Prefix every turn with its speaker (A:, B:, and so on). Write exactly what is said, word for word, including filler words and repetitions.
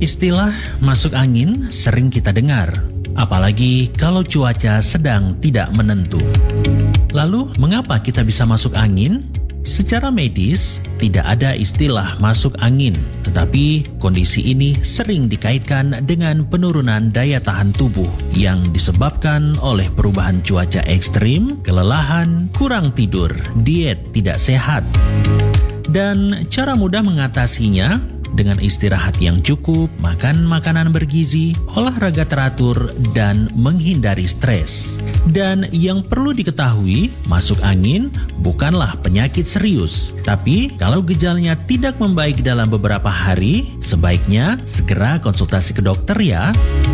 A: Istilah masuk angin sering kita dengar, apalagi kalau cuaca sedang tidak menentu. Lalu, mengapa kita bisa masuk angin? Secara medis, tidak ada istilah masuk angin, tetapi kondisi ini sering dikaitkan dengan penurunan daya tahan tubuh yang disebabkan oleh perubahan cuaca ekstrim, kelelahan, kurang tidur, diet tidak sehat. Dan cara mudah mengatasinya dengan istirahat yang cukup, makan makanan bergizi, olahraga teratur, dan menghindari stres. Dan yang perlu diketahui, masuk angin bukanlah penyakit serius. Tapi kalau gejalanya tidak membaik dalam beberapa hari, sebaiknya segera konsultasi ke dokter ya.